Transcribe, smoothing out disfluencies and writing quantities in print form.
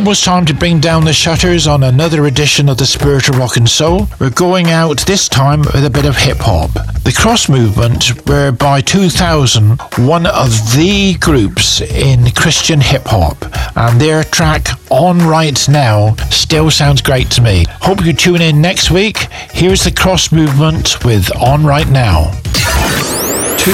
almost time to bring down the shutters on another edition of the Spirit of Rock and Soul. We're going out this time with a bit of hip-hop. The Cross Movement were by 2000 one of the groups in Christian hip-hop, and their track On Right Now still sounds great to me. Hope you tune in next week. Here's the Cross Movement with On Right Now.